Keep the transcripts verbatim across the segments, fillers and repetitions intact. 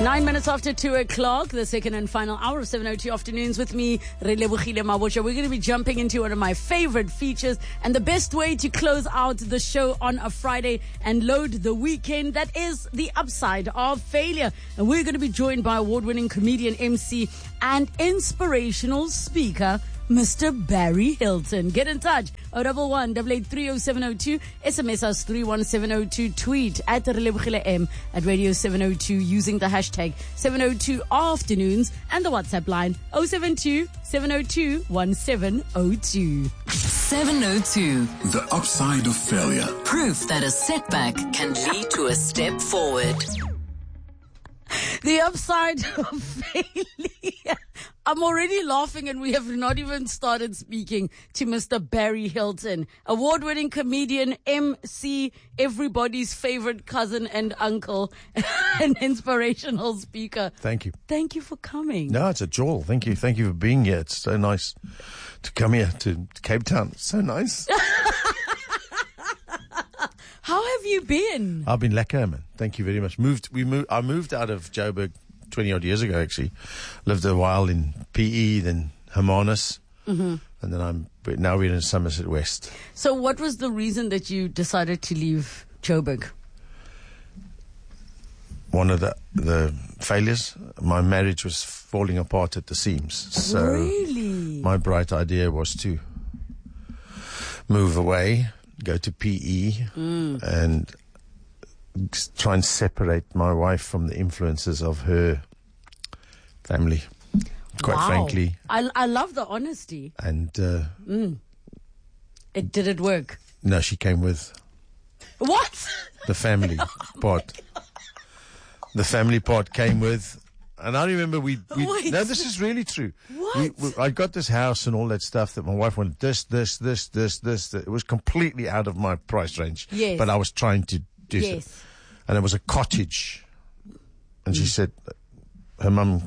Nine minutes after two o'clock, the second and final hour of seven oh two Afternoons with me, Relebogile Mabotja. We're going to be jumping into one of my favorite features and the best way to close out the show on a Friday and load the weekend. That is the upside of failure. And we're going to be joined by award-winning comedian, M C, and inspirational speaker, Mister Barry Hilton. Get in touch. oh one one, eight eight three oh seven oh two. S M S us three one seven oh two. Tweet at Relebogile M at Radio seven oh two using the hashtag seven oh two Afternoons and the WhatsApp line oh seven two, seven oh two, one seven oh two. seven oh two. The upside of failure. Proof that a setback can lead to a step forward. The upside of failure. I'm already laughing and we have not even started speaking to Mister Barry Hilton, award-winning comedian, M C, everybody's favorite cousin and uncle, an inspirational speaker. Thank you. Thank you for coming. No, it's a joy. Thank you. Thank you for being here. It's so nice to come here to Cape Town. It's so nice. How have you been? I've been lekker, man. Thank you very much. Moved. We moved. I moved out of Joburg twenty odd years ago. Actually, lived a while in P E, then Hermanus, mm-hmm. and then I'm now we're in Somerset West. So, what was the reason that you decided to leave Joburg? One of the the failures. My marriage was falling apart at the seams. So really, my bright idea was to move away. Go to P E mm. and try and separate my wife from the influences of her family, quite wow. frankly. I, I love the honesty. And uh, mm. it did it work? No, she came with. What? The family part. The family part came with. And I remember we, we no, this is really true. What? We, we, I got this house and all that stuff that my wife wanted this, this, this, this, this, this. It was completely out of my price range. Yes. But I was trying to do yes. it. And it was a cottage. And mm. she said, her mum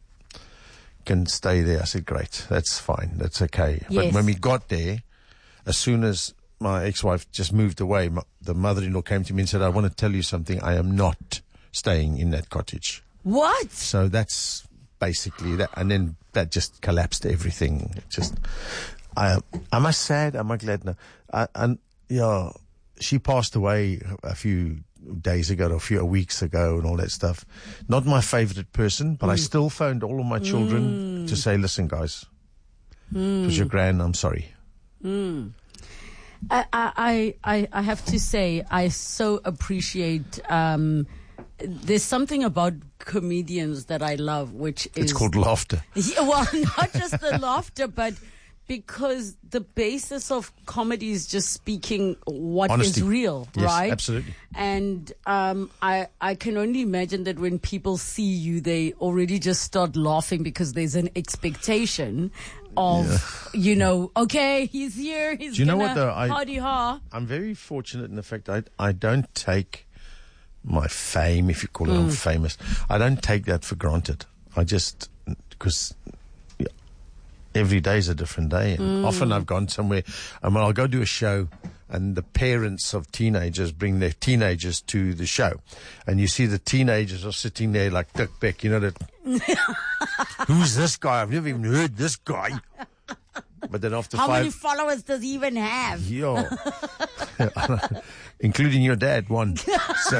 can stay there. I said, great. That's fine. That's okay. Yes. But when we got there, as soon as my ex-wife just moved away, my, the mother-in-law came to me and said, I want to tell you something. I am not staying in that cottage. What? So that's basically that, and then that just collapsed everything. It just, I, am I sad? Am I glad? No. I, and yeah, she passed away a few days ago, or a few weeks ago, and all that stuff. Not my favorite person, but mm. I still phoned all of my children mm. to say, "Listen, guys, mm. it was your gran. I'm sorry." Mm. I, I, I, I have to say, I so appreciate. Um, There's something about comedians that I love, which is... It's called laughter. Yeah, well, not just the laughter, but because the basis of comedy is just speaking what Honesty. is real, yes, right? Absolutely. And um, I, I can only imagine that when people see you, they already just start laughing because there's an expectation of, yeah. you know, okay, he's here, he's Do you know gonna what, though? I, hardy ha. I'm very fortunate in the fact I, I don't take... my fame, if you call it, mm. I'm famous. I don't take that for granted. I just, because yeah, every day is a different day. And mm. often I've gone somewhere, and when I'll go do a show, and the parents of teenagers bring their teenagers to the show, and you see the teenagers are sitting there like Dick Beck, you know, that, who's this guy? I've never even heard this guy. But then after How five... many followers does he even have? Yeah. Including your dad, one. So,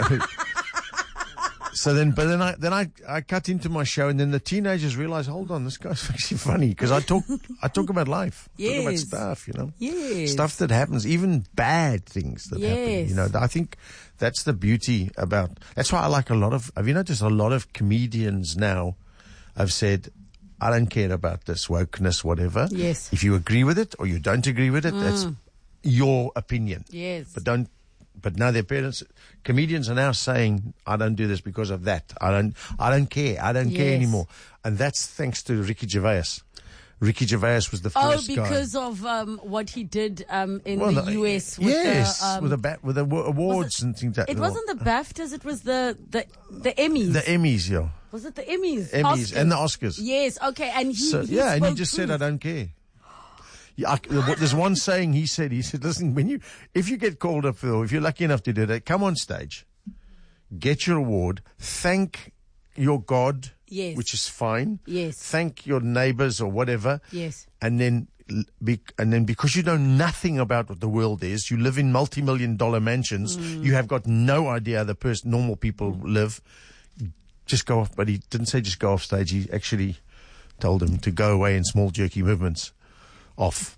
so then, but then I, then I, I cut into my show, and then the teenagers realize, hold on, this guy's actually funny, because I talk, I talk about life, yes. talk about stuff, you know, yes. stuff that happens, even bad things that yes. happen. You know, I think that's the beauty about. That's why I like a lot of. Have you noticed a lot of comedians now have said, I don't care about this wokeness, whatever. Yes. If you agree with it or you don't agree with it, mm. that's your opinion. Yes. But don't. But now their parents, comedians are now saying, I don't do this because of that. I don't, I don't care. I don't yes. care anymore. And that's thanks to Ricky Gervais. Ricky Gervais was the first guy. Oh, because guy. of um, what he did um, in well, the no, U S with yes, the, um, with the ba- with the awards it, and things like that. It wasn't the BAFTAs, it was the, the, the Emmys. The Emmys, yeah. Was it the Emmys? Emmys Oscars. and the Oscars. Yes, okay. And he, so, he yeah, and he just truth. said, I don't care. Yeah, I, there's one saying he said, he said, listen, when you, if you get called up, Phil, if you're lucky enough to do that, come on stage, get your award, thank your God, Yes. which is fine. Yes. Thank your neighbors or whatever. Yes. And then, l- be, and then because you know nothing about what the world is, you live in multi-million dollar mansions. Mm. You have got no idea how the person, normal people live. Just go off. But he didn't say just go off stage. He actually told him to go away in small jerky movements. Off.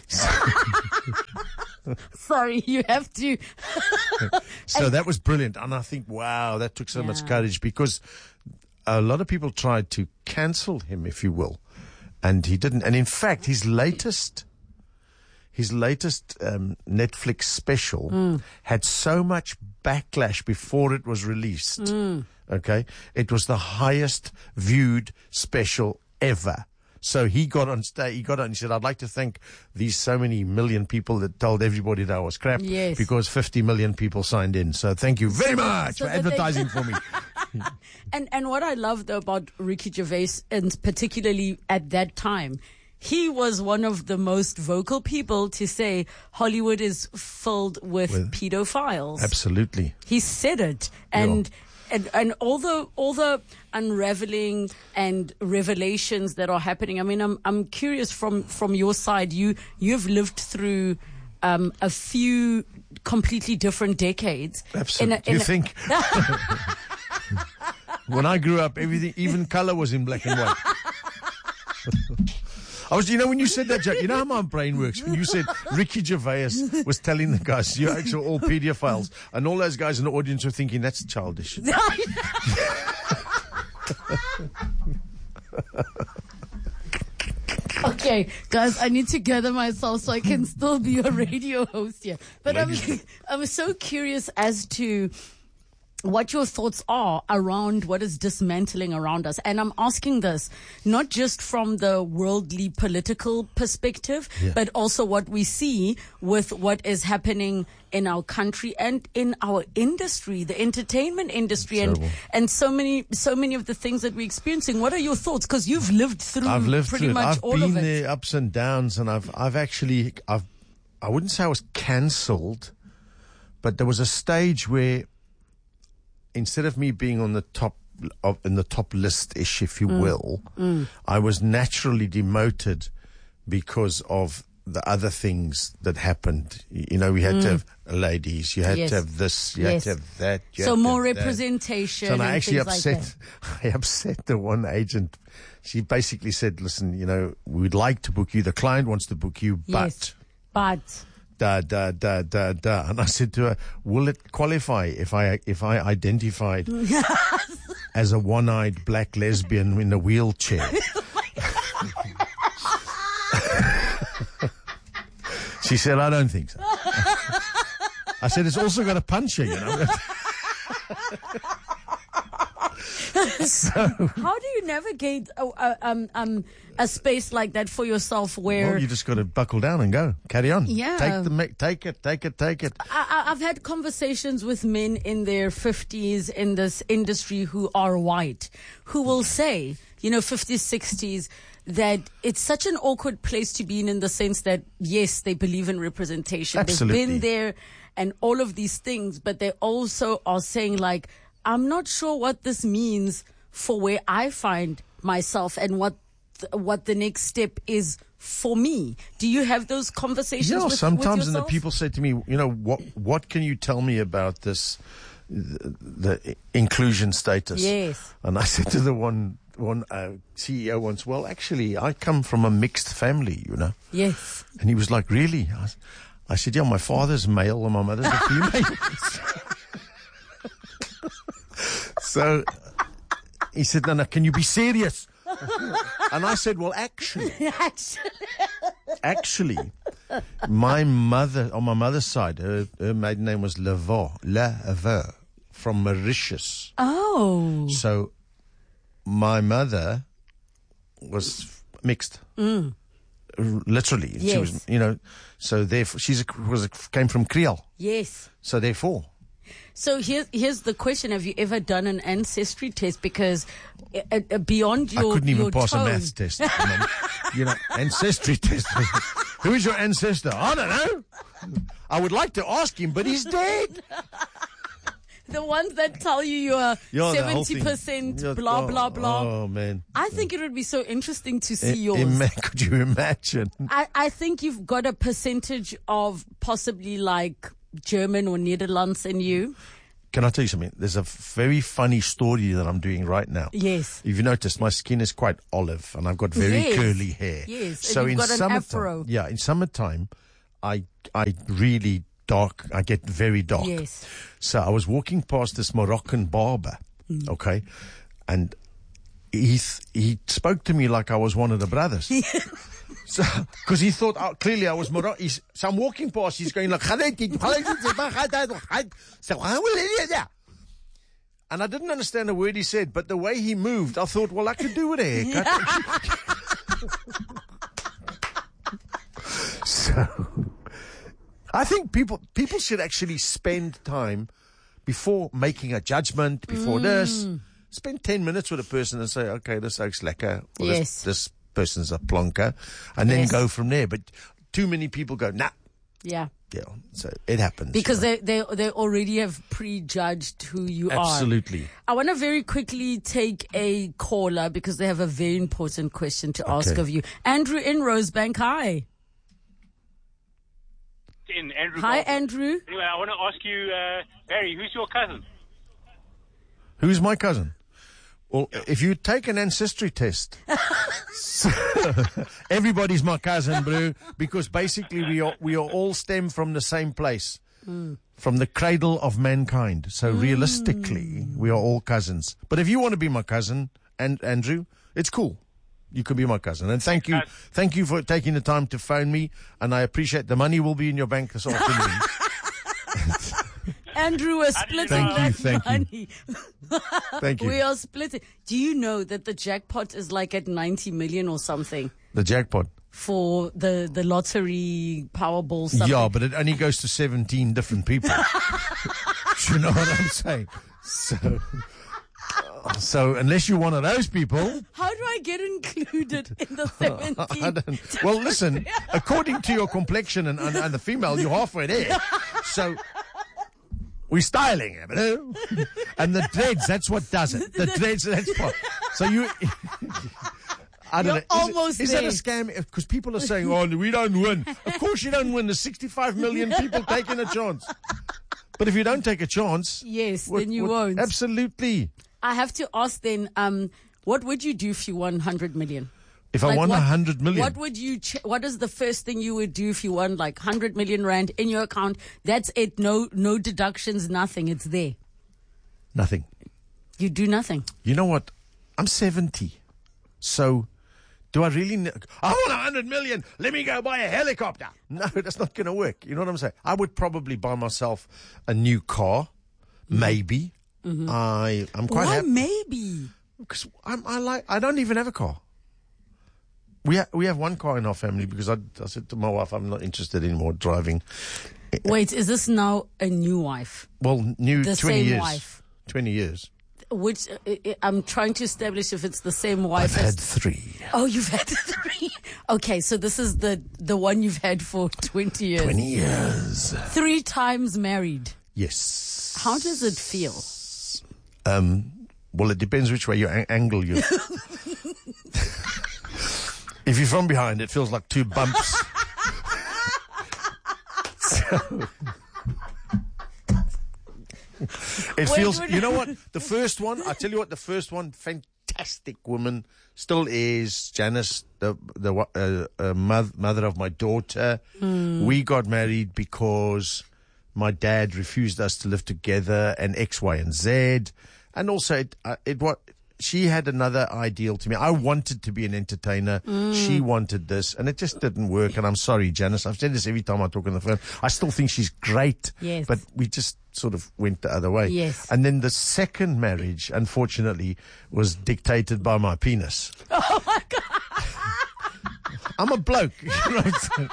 Sorry, you have to. So that was brilliant. And I think, wow, that took so Yeah. much courage, because a lot of people tried to cancel him, if you will, and he didn't. And in fact, his latest, his latest um, Netflix special Mm. had so much backlash before it was released. Mm. Okay. It was the highest viewed special ever. So he got on stage, he got on, he said, I'd like to thank these so many million people that told everybody that I was crap, Yes. because fifty million people signed in. So thank you very much so for that they- advertising for me. And and what I love though about Ricky Gervais, and particularly at that time, he was one of the most vocal people to say Hollywood is filled with, With- pedophiles. Absolutely. He said it, and and and all the all the unraveling and revelations that are happening. I mean, I'm I'm curious from from your side. You you've lived through um, a few completely different decades. Absolutely. In a- in you a- think? When I grew up, everything, even color was in black and white. I was, you know, when you said that, Jack, you know how my brain works? When you said Ricky Gervais was telling the guys, you're actually all pedophiles, and all those guys in the audience were thinking, that's childish. Okay, guys, I need to gather myself so I can still be a radio host here. But I'm, I'm so curious as to what your thoughts are around what is dismantling around us. And I'm asking this not just from the worldly political perspective, Yeah. but also what we see with what is happening in our country and in our industry, the entertainment industry, and, Terrible. and so many, so many of the things that we're experiencing. What are your thoughts? Because you've lived through I've lived pretty through it. much I've all been of it. there, ups and downs, and I've, I've actually, I've, I wouldn't say I was cancelled, but there was a stage where, instead of me being on the top of, in the top list-ish, if you Mm. will, I was naturally demoted because of the other things that happened. Y- You know, we had to have ladies, you had Mm. Yes. to have this, you Yes. had to have that. You So had to more have that. representation So and I actually things like upset, I upset the one agent. She basically said, listen, you know, we'd like to book you. The client wants to book you, but Yes, but da, da, da, da, da. And I said to her, will it qualify if I, if I identified as a one-eyed black lesbian in a wheelchair? She said, I don't think so. I said, it's also got a puncher, you know. how do you navigate a, a, um, um, a space like that for yourself where Well, you just got to buckle down and go. Carry on. Yeah. Take the, ma- take it, take it, take it. I, I- I've had conversations with men in their fifties in this industry who are white, who will say, you know, fifties, sixties, that it's such an awkward place to be in, in the sense that, yes, they believe in representation. Absolutely. They've been there and all of these things, but they also are saying, like, I'm not sure what this means for where I find myself and what th- what the next step is for me. Do you have those conversations Yeah, with, sometimes, with and the yourself? people say to me, you know, what what can you tell me about this, the, the inclusion status? Yes. And I said to the one one uh, C E O once, well, actually, I come from a mixed family, you know. Yes. And he was like, really? I, s- I said, yeah, my father's male and my mother's a female. So he said, no, no, can you be serious? And I said, well, actually, actually, my mother, on my mother's side, her, her maiden name was Lavaux, Lavaux, from Mauritius. Oh. So my mother was f- mixed. R- Literally. She was, Yes. you know, so therefore, she's a, was a, came from Creole. Yes. So therefore, So here's here's the question: have you ever done an ancestry test? Because uh, uh, beyond your I couldn't even your pass tone, a maths test. You know, you know, ancestry test. Who is your ancestor? I don't know. I would like to ask him, but he's dead. the ones that tell you you're Yeah, the whole seventy thing. percent Yeah, blah, oh, blah, blah. Oh, man. I think it would be so interesting to see I- yours. ima- could you imagine? I, I think you've got a percentage of possibly like German or Netherlands in you. Can I tell you something? There's a very funny story that I'm doing right now. Yes. If you notice, my skin is quite olive and I've got very Yes. curly hair. Yes, and So you've in got an summertime, afro. yeah, in summertime, I I really dark. I get very dark. Yes. So I was walking past this Moroccan barber, Mm. okay, and he th- he spoke to me like I was one of the brothers. So, because he thought uh, clearly I was Moroccan. So I'm walking past, he's going like, and I didn't understand a word he said, but the way he moved, I thought, well, I could do with a haircut. So, I think people people should actually spend time before making a judgment, before Mm. this. Spend ten minutes with a person and say, okay, this oak's lekker, or Yes. this, this person's a plonker, and then Yes. go from there. But too many people go, nah, Yeah. yeah, so it happens. Because you know. they, they, they already have prejudged who you are. Absolutely. I want to very quickly take a caller because they have a very important question to ask Okay. of you. Andrew in Rosebank, hi. In Andrew. Hi, Goldberg. Andrew. Anyway, I want to ask you, uh, Barry, who's your cousin? Who's my cousin? Well, if you take an ancestry test, everybody's my cousin, bro, because basically we are we are all stem from the same place, Mm. from the cradle of mankind. So realistically, we are all cousins. But if you want to be my cousin, and Andrew, it's cool. You can be my cousin. And thank you, thank you for taking the time to phone me. And I appreciate the money will be in your bank this afternoon. Andrew, we're do you splitting know? that Thank you, thank money. Thank you. We are splitting. Do you know that the jackpot is like at ninety million or something The jackpot. for the, the lottery Powerball something? Yeah, but it only goes to seventeen different people. Do you know what I'm saying? So, so unless you're one of those people, How do I get included in the I seventeen? don't, well, listen, according to your complexion and, and, and the female, you're halfway there. So we're styling it, you know? And the dreads, that's what does it. The dreads, that's what. So you... I don't You're know. Is, almost it, is that a there. scam? Because people are saying, oh, we don't win. Of course you don't win. There's sixty-five million people taking a chance. But if you don't take a chance... Yes, what- then you what- won't. Absolutely. I have to ask then, um, what would you do if you won one hundred million? If I Like won what- one hundred million... What would you, ch- what is the first thing you would do if you won like one hundred million rand in your account? That's it. No, no deductions, nothing. It's there. Nothing. You do nothing. You know what? I'm seventy. So, do I really... Ne- I want one hundred million. Let me go buy a helicopter. No, that's not going to work. You know what I'm saying? I would probably buy myself a new car. Maybe. I, I'm quite Why happy. maybe? Because I'm, I like... I don't even have a car. We, ha- we have one car in our family because I, I said to my wife, I'm not interested anymore driving. Wait, is this now a new wife? Well, new The twenty same years. wife. twenty years. Which uh, uh, I'm trying to establish if it's the same wife. I've as- had three. Oh, you've had three. Okay, so this is the the one you've had for twenty years. twenty years. Three times married. Yes. How does it feel? Um, well, it depends which way you an- angle you. If you're from behind, it feels like two bumps. So, it Wait, feels. wait. You know what? The first one, I tell you what, the first one, fantastic woman, still is Janice, the the uh, uh, mother, mother of my daughter. We got married because my dad refused us to live together, and X, Y, and Z, and also it uh, it what. She had another ideal to me. I wanted to be an entertainer. She wanted this, and it just didn't work. And I'm sorry, Janice. I've said this every time I talk on the phone. I still think she's great. Yes. But we just sort of went the other way. Yes. And then the second marriage, unfortunately, was dictated by my penis. Oh my God. I'm a bloke. You know what I'm saying?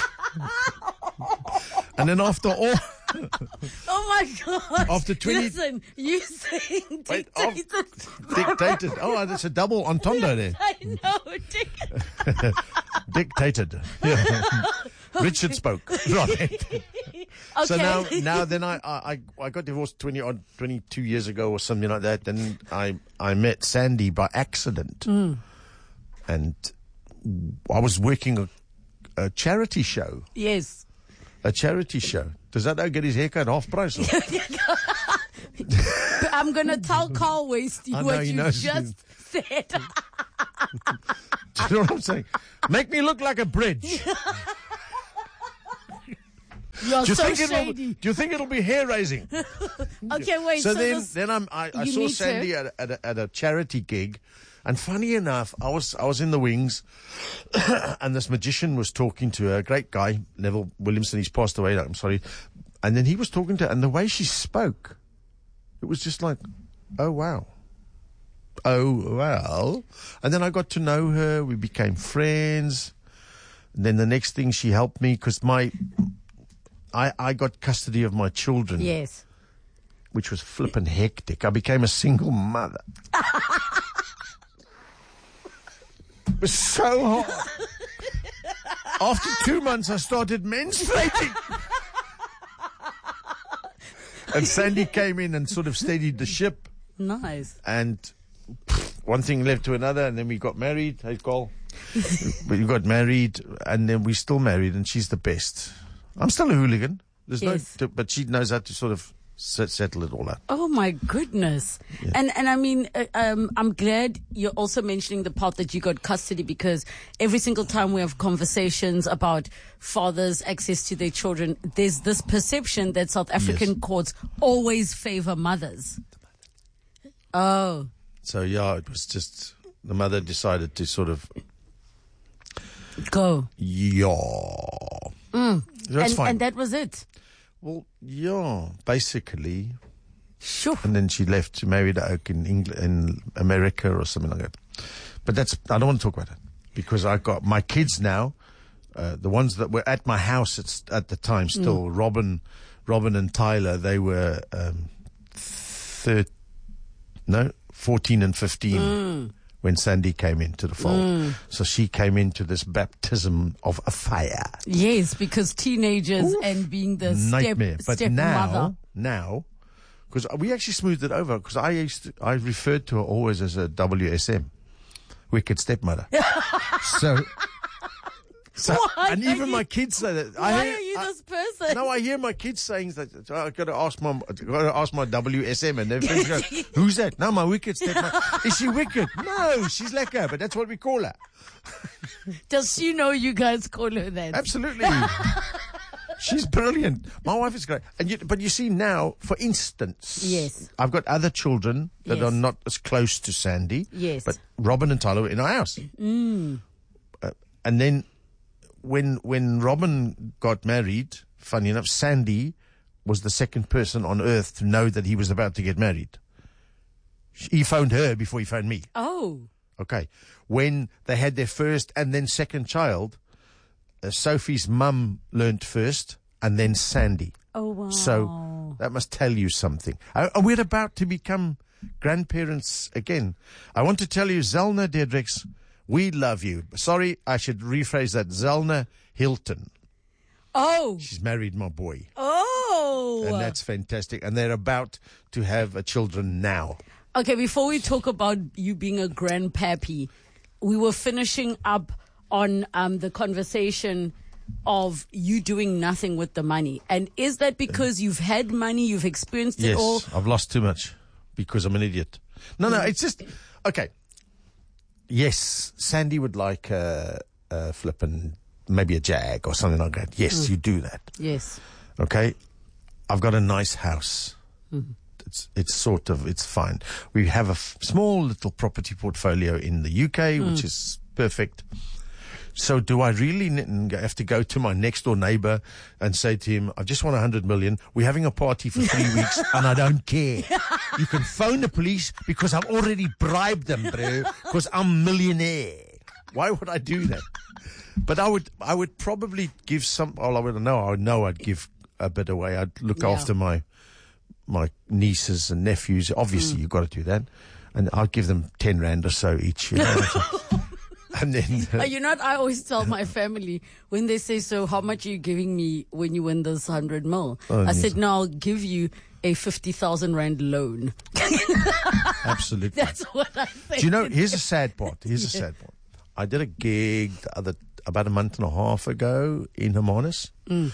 And then after all... Oh my God. After twenty Listen, you saying Wait, dictated. Dictated. Oh, that's a double entendre there. I know. Dic- Dictated. Yeah. Richard spoke. Right. So Okay. now, now then I, I, I got divorced twenty odd, twenty-two years ago or something like that. Then I, I met Sandy by accident. Mm. And I was working a, a charity show. Yes. A charity show. Does that now get his haircut half price? Or? I'm going to tell Carl Wasty I know, what he you knows. just said. Do you know what I'm saying? Make me look like a bridge. You're Do you, so think it'll, shady. do you think it'll be hair raising? Okay, wait. So, So, then, this, then I'm, I, I you saw meet Sandy her? at a, at, a, at a charity gig, and funny enough, I was I was in the wings, and this magician was talking to her, a great guy, Neville Williamson. He's passed away. I'm sorry, and then he was talking to her, and the way she spoke, it was just like, oh wow, oh well. And then I got to know her. We became friends. And then the next thing, she helped me because my. I, I got custody of my children, yes. which was flippin' hectic. I became a single mother. It was so hard. After two months, I started menstruating. And Sandy came in and sort of steadied the ship. Nice. And pff, one thing led to another, and then we got married. Hey, Cole. We got married, and then we still married, and she's the best. I'm still a hooligan. There's Yes. no, but she knows how to sort of set, settle it all out. Oh my goodness. Yeah. And and I mean, uh, um, I'm glad you're also mentioning the part that you got custody, because every single time we have conversations about fathers' access to their children, there's this perception that South African Yes. courts always favor mothers. Oh, So yeah, it was just the mother decided to sort of go. yeah. That's and, fine. and that was it. well, yeah, basically, Sure. and then she left. She married a oak in England, in America, or something like that. But that's I don't want to talk about it because I got my kids now. Uh, the ones that were at my house at, at the time, still Mm. Robin, Robin and Tyler. They were um, thir- no, fourteen and fifteen. Mm. When Sandy came into the fold. So she came into this baptism of a fire. Yes, because teenagers Oof. and being the Nightmare. step, But now, stepmother. now, because we actually smoothed it over, because I used to, I referred to her always as a W S M, wicked stepmother. so, so Why and are even you- my kids say that. Why I hear, are you I- this person? No, I hear my kids saying that. I got to ask my, got to ask my W S M, and they're go, "Who's that?" No, my wicked stepmother. Is she wicked? No, she's lekker, but that's what we call her. Does she know you guys call her that? Absolutely. She's brilliant. My wife is great. And you, but you see now, for instance, Yes. I've got other children that Yes. are not as close to Sandy. Yes. But Robin and Tyler were in our house. Mm. Uh, and then when when Robin got married, funny enough, Sandy was the second person on earth to know that he was about to get married. He phoned her before he phoned me. Oh. Okay. When they had their first and then second child, uh, Sophie's mum learnt first and then Sandy. Oh, wow. So that must tell you something. Uh, we're about to become grandparents again. I want to tell you, Zelna Dedricks, we love you. Sorry, I should rephrase that. Zelna Hilton. Oh. She's married my boy. Oh. And that's fantastic. And they're about to have a children now. Okay, before we talk about you being a grandpappy, we were finishing up on um, the conversation of you doing nothing with the money. And is that because you've had money, you've experienced it Yes, all? I've lost too much because I'm an idiot. No, no, it's just, okay. Yes, Sandy would like a, a flippin', maybe a Jag or something like that. Yes, you do that. Yes. Okay. I've got a nice house. It's, it's sort of, it's fine. We have a f- small little property portfolio in the U K, which is perfect. So do I really n- have to go to my next door neighbor and say to him, I just want a hundred million. We're having a party for three weeks and I don't care. You can phone the police because I've already bribed them, bro, because I'm millionaire. Why would I do that? But I would, I would probably give some, well, I would know, I would know I'd give a bit away. I'd look Yeah. after my, my nieces and nephews. Obviously, you've got to do that. And I'll give them ten rand or so each. You know? And then, Uh, you know what I always tell my family when they say, so how much are you giving me when you win this hundred mil? Oh, I yes. said, no, I'll give you a fifty thousand rand loan. absolutely. That's what I think. Do you know, here's a sad part. Here's a sad part. I did a gig the other, about a month and a half ago in Hermanus. Mm.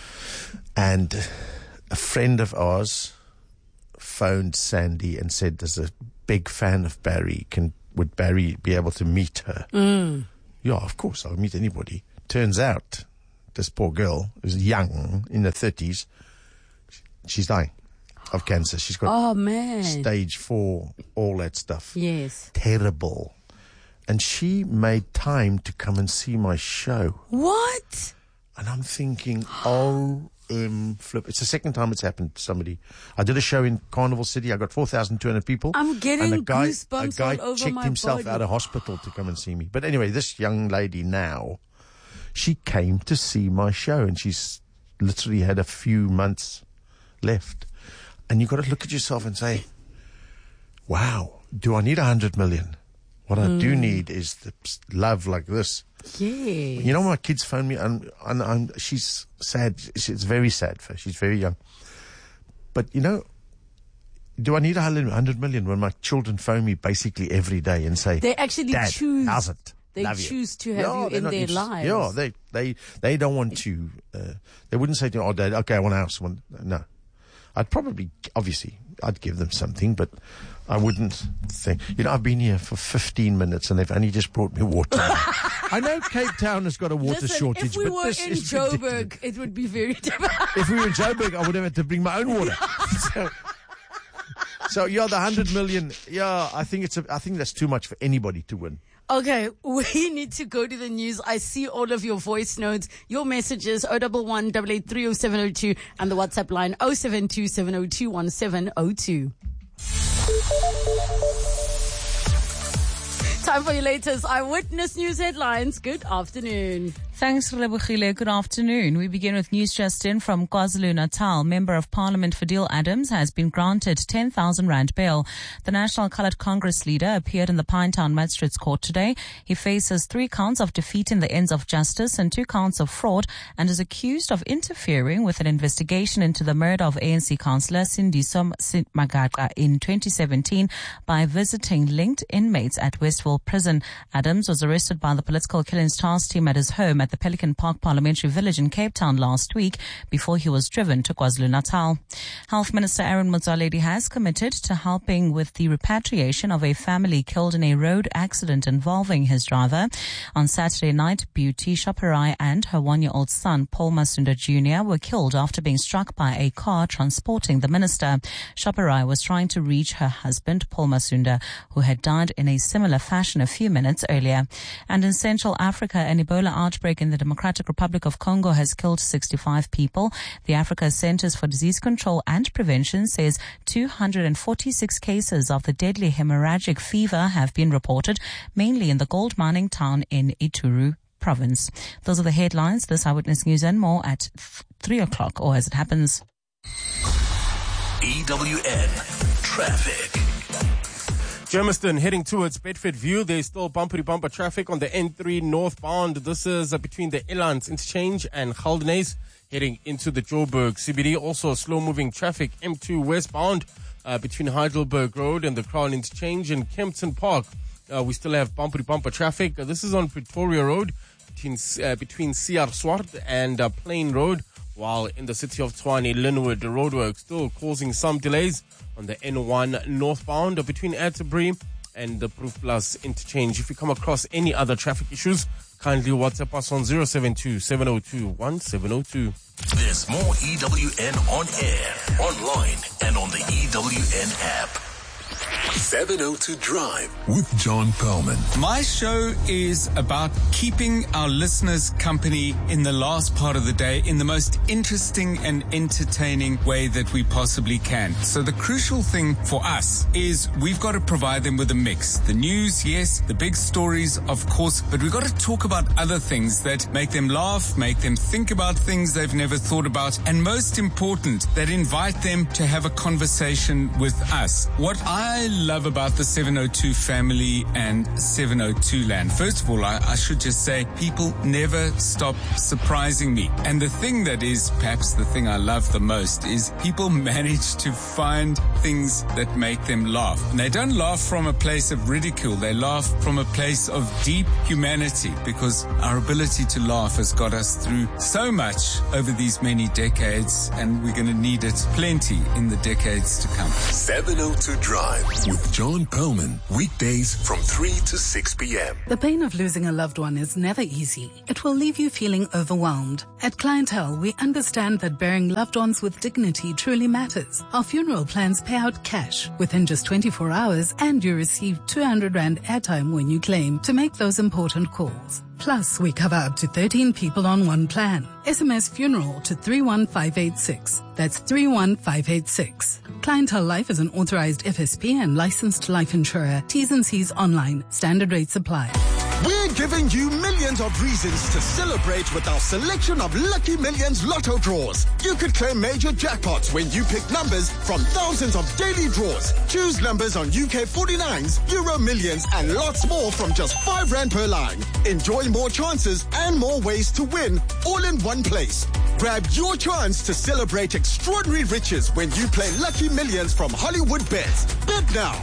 And a friend of ours phoned Sandy and said there's a big fan of Barry. Can Would Barry be able to meet her? Mm. Yeah, of course, I'll meet anybody. Turns out, this poor girl is young, in her thirties. She's dying of cancer. She's got Oh, man. stage four, all that stuff. Yes. Terrible. And she made time to come and see my show. What? And I'm thinking, oh, um, flip. It's the second time it's happened to somebody. I did a show in Carnival City. I got four thousand two hundred people. I'm getting and a guy, goosebumps a guy all over checked my himself body. out of hospital to come and see me. But anyway, this young lady now, she came to see my show, and she's literally had a few months left. And you've got to look at yourself and say, wow, do I need a hundred million? What I Mm. do need is the love like this. Yeah. You know, my kids phone me, and, and I'm, she's sad. It's very sad for her. She's very young. But, you know, do I need a hundred million when my children phone me basically every day and say, They actually Dad, choose. how's it? They Love you." choose to have Yeah, you they're in not their interested. lives. Yeah, they, they, they don't want to, uh, they wouldn't say to me, oh, Dad, okay, I want a house. I want, no. I'd probably, obviously, I'd give them something, but I wouldn't think. You know, I've been here for fifteen minutes and they've only just brought me water. I know Cape Town has got a water Listen, shortage, if we but were this in is ridiculous. Joburg, it would be very different. If we were in Joburg, I would have had to bring my own water. so, so, yeah, the hundred million. Yeah, I think it's. A, I think that's too much for anybody to win. Okay, we need to go to the news. I see all of your voice notes, your messages, oh one one, eight eight three oh seven oh two, and the WhatsApp line oh seven two seven oh two one seven oh two. Time for your latest Eyewitness News headlines. Good afternoon. Thanks, Relebogile. Good afternoon. We begin with news just in from KwaZulu-Natal. Member of Parliament Fadil Adams has been granted ten thousand rand bail. The National Coloured Congress leader appeared in the Pinetown Magistrates Court today. He faces three counts of defeating the ends of justice and two counts of fraud, and is accused of interfering with an investigation into the murder of A N C councillor Sindiso Magaqa in twenty seventeen by visiting linked inmates at Westville Prison. Adams was arrested by the Political Killings Task Team at his home at the Pelican Park Parliamentary Village in Cape Town last week before he was driven to KwaZulu-Natal. Health Minister Aaron Motsoaledi has committed to helping with the repatriation of a family killed in a road accident involving his driver. On Saturday night, Beauty Shoperai and her one-year-old son, Paul Masunda Junior, were killed after being struck by a car transporting the minister. Shoperai was trying to reach her husband, Paul Masunda, who had died in a similar fashion a few minutes earlier. And in Central Africa, an Ebola outbreak in the Democratic Republic of Congo has killed sixty-five people. The Africa Centers for Disease Control and Prevention says two hundred forty-six cases of the deadly hemorrhagic fever have been reported, mainly in the gold mining town in Ituri province. Those are the headlines. This Eyewitness News and more at th- three o'clock, or as it happens. E W N Traffic. Germiston heading towards Bedford View. There's still bumper bumper traffic on the N three northbound. This is uh, between the Elands Interchange and Geldenhuys heading into the Joburg C B D. Also slow moving traffic M two westbound uh, between Heidelberg Road and the Crown Interchange and Kempton Park. Uh, we still have bumper bumper traffic. Uh, this is on Pretoria Road between uh, between C R Swart and uh, Plain Road. While in the city of Tshwane, Linwood, the roadwork still causing some delays on the N one northbound between Atterbury and the Proof Plus interchange. If you come across any other traffic issues, kindly WhatsApp us on zero seven two seven oh two one seven oh two. There's more E W N on air, online, and on the E W N app. seven oh two Drive with John Perlman. My show is about keeping our listeners company in the last part of the day in the most interesting and entertaining way that we possibly can. So the crucial thing for us is we've got to provide them with a mix. The news, yes, the big stories, of course, but we've got to talk about other things that make them laugh, make them think about things they've never thought about, and most important, that invite them to have a conversation with us. What I love love about the seven oh two family and seven oh two land? First of all, I, I should just say people never stop surprising me. And the thing that is perhaps the thing I love the most is people manage to find things that make them laugh. And they don't laugh from a place of ridicule. They laugh from a place of deep humanity, because our ability to laugh has got us through so much over these many decades, and we're going to need it plenty in the decades to come. seven oh two Drive with John Perlman. Weekdays from three to six p.m. The pain of losing a loved one is never easy. It will leave you feeling overwhelmed. At Clientele, we understand that burying loved ones with dignity truly matters. Our funeral plans pay out cash within just twenty-four hours, and you receive two hundred rand airtime when you claim to make those important calls. Plus, we cover up to thirteen people on one plan. S M S funeral to three one five eight six. That's three one five eight six. Clientele Life is an authorized F S P and licensed life insurer. T's and C's online. Standard rates apply. We're giving you millions of reasons to celebrate with our selection of Lucky Millions Lotto draws. You could claim major jackpots when you pick numbers from thousands of daily draws. Choose numbers on U K forty-nines, Euro Millions, and lots more from just five rand per line. Enjoy more chances and more ways to win, all in one place. Grab your chance to celebrate extraordinary riches when you play Lucky Millions from Hollywood Bets. Bet now.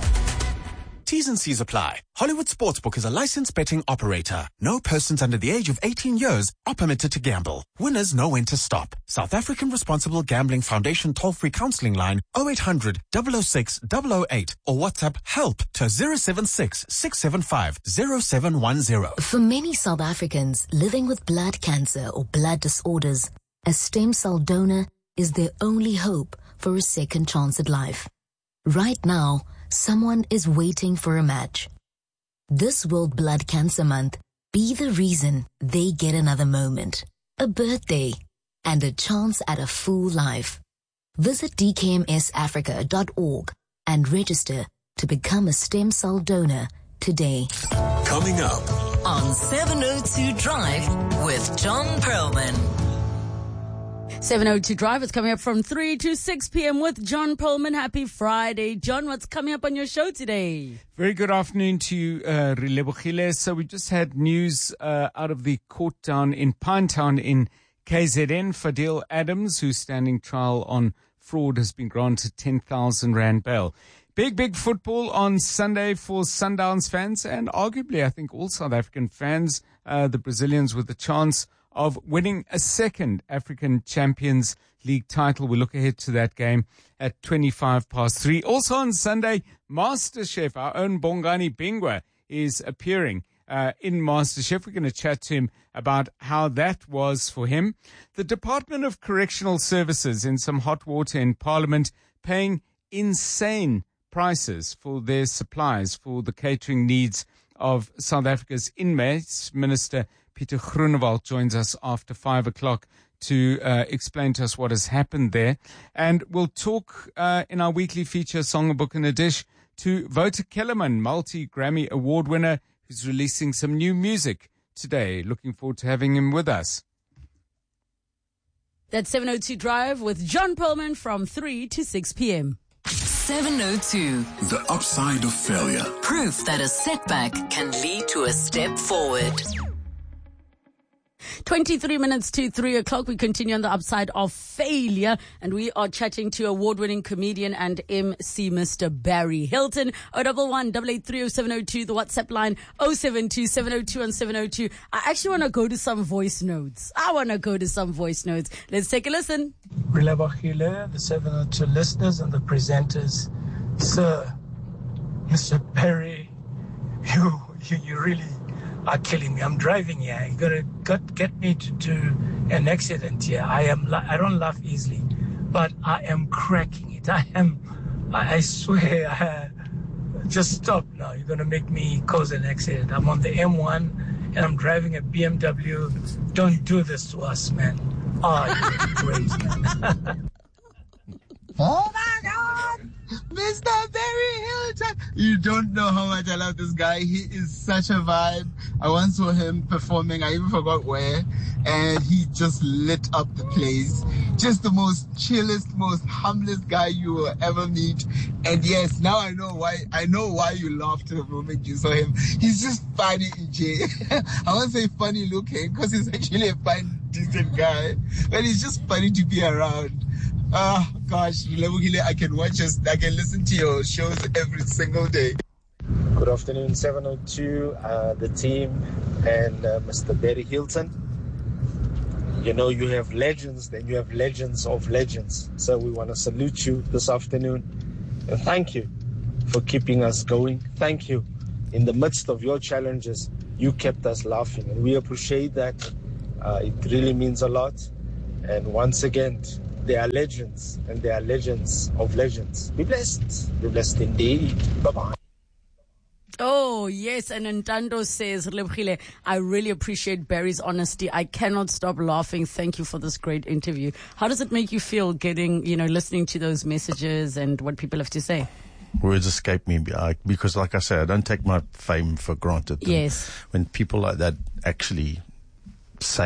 T's and C's apply. Hollywood Sportsbook is a licensed betting operator. No persons under the age of eighteen years are permitted to gamble. Winners know when to stop. South African Responsible Gambling Foundation toll-free counseling line oh eight hundred, double oh six, double oh eight or WhatsApp HELP to zero seven six, six seven five, zero seven one zero. For many South Africans living with blood cancer or blood disorders, a stem cell donor is their only hope for a second chance at life. Right now, someone is waiting for a match. This World Blood Cancer Month, be the reason they get another moment, a birthday, and a chance at a full life. Visit d k m s africa dot org and register to become a stem cell donor today. Coming up on seven oh two Drive with John Perlman. seven oh two Drive is coming up from three to six p.m. with John Perlman. Happy Friday. John, what's coming up on your show today? Very good afternoon to you, uh, Rilebohile. So we just had news uh, out of the court down in Pinetown in K Z N. Fadil Adams, who's standing trial on fraud, has been granted ten thousand rand bail. Big, big football on Sunday for Sundowns fans and arguably, I think, all South African fans. Uh, the Brazilians with the chance of winning a second African Champions League title. We look ahead to that game at twenty-five past three. Also on Sunday, MasterChef, our own Bongani Bingwa, is appearing uh, in MasterChef. We're going to chat to him about how that was for him. The Department of Correctional Services in some hot water in Parliament, paying insane prices for their supplies for the catering needs of South Africa's inmates. Minister Peter Groenewald joins us after five o'clock to uh, explain to us what has happened there. And we'll talk uh, in our weekly feature, Song, a Book and a Dish, to Wouter Kellerman, multi-Grammy award winner, who's releasing some new music today. Looking forward to having him with us. That's seven oh two Drive with John Perlman from three to six p.m. seven oh two. The upside of failure. Proof that a setback can lead to a step forward. twenty-three minutes to three o'clock. We continue on the upside of failure, and we are chatting to award-winning comedian and M C, Mister Barry Hilton. oh one one, eight eight three, oh seven oh two, the WhatsApp line oh seven two, seven oh two and seven oh two. I actually want to go to some voice notes. I want to go to some voice notes. Let's take a listen. Rilebohile, the seven oh two listeners and the presenters. Sir, Mister Barry, you, you, you really are killing me. I'm driving here. You gotta got, get me to do an accident here. I am. I don't laugh easily, but I am cracking it. I am. I, I swear. I, just stop now. You're gonna make me cause an accident. I'm on the M one and I'm driving a B M W. Don't do this to us, man. Oh, you're crazy, man. Oh my God, Mister Barry Hilton! You don't know how much I love this guy. He is such a vibe. I once saw him performing, I even forgot where, and he just lit up the place. Just the most chillest, most humblest guy you will ever meet. And yes, now I know why, I know why you laughed the moment you saw him. He's just funny, E J. I won't say funny looking, because he's actually a fine, decent guy. But he's just funny to be around. Ah, oh, gosh, I can watch us, I can listen to your shows every single day. Good afternoon, seven oh two, uh, the team, and uh, Mister Barry Hilton. You know, you have legends, then you have legends of legends. So we want to salute you this afternoon. And thank you for keeping us going. Thank you. In the midst of your challenges, you kept us laughing. And we appreciate that. Uh, it really means a lot. And once again, they are legends, and they are legends of legends. Be blessed. Be blessed indeed. Bye-bye. Oh, yes. And Ntando says, Relebogile, I really appreciate Barry's honesty. I cannot stop laughing. Thank you for this great interview. How does it make you feel getting, you know, listening to those messages and what people have to say? Words escape me because, like I said, I don't take my fame for granted. Yes. And when people like that actually say